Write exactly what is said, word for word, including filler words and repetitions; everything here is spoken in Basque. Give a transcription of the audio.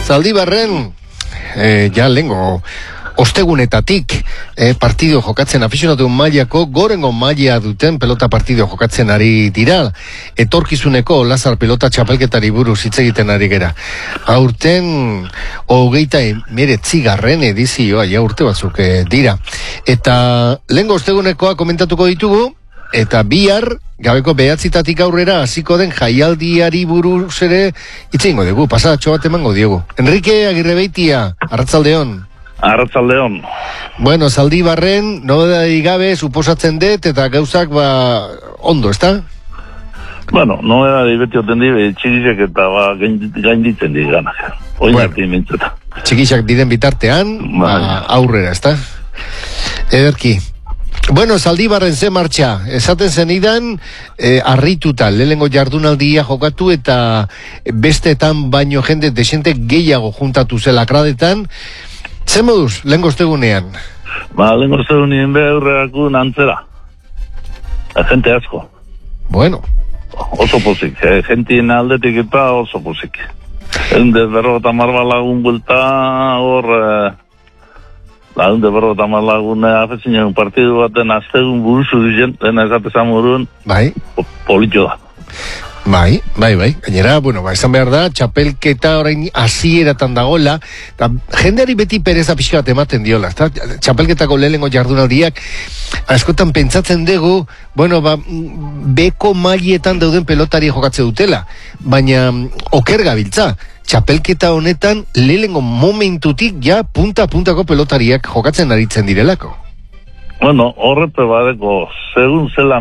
Zaldibarren, eh, ja lengo, ostegunetatik eh, partido jokatzen aficionatu mailako gorengo maila duten pelota partido jokatzen ari dira. Etorkizuneko Lazar pelota txapelketari buruz hitz egiten ari gera. Aurten hogeita emeretzigarren edizioa, ja urte batzuk eh, dira. Eta lengo ostegunekoa komentatuko ditugu, eta bihar gabeko behatzitatik aurrera hasiko den jaialdiari buruz ere hitz egingo dugu, pasadatxo bat emango diogu. Enrique Agirrebeitia, arratzaldeon. Arratzaldeon. Bueno, Zaldibarren, nobedadi gabe, suposatzen dut, eta gauzak, ba, ondo, ezta? Bueno, nobedadi beti oten di, txikisek eta ba, gainditzen di ganak. Oinarti bueno, mintzeta. Txikisek diren bitartean, ba, aurrera, ezta? Ederki. Bueno, Zaldibarren ze martxa, esaten zenidan, eh, arrituta, lehengo jardunaldia jokatu eta besteetan baino jende desente gehiago juntatu zela kradetan. Ze moduz, lehengo ostegunean? Ba, lehengo ostegunean behurreako nantzera. Gente asko. Bueno. Oso pozik, eh, gentien aldetik eta oso pozik. Ende berrota marba lagun bulta hor... Eh, lagun de berrota marba lagun afezinean partidu baten aztegun buruzu dizen, dena esatezan moruen. Bai. Politxo da. Bai, bai, bai. Gainera, bueno, ba, esan behar da, txapelketa orain hasieratan dagoela, eta jendeari beti pereza pixka bat ematen diola, eta txapelketako lehengo jardunaldiak, askotan pentsatzen dugu, bueno, ba, beko mailietan dauden pelotari jokatze dutela, baina oker gabiltza, txapelketa honetan lehengo momentutik ja punta-puntako pelotariak jokatzen aritzen direlako. Bueno, horrepe badeko, segun zela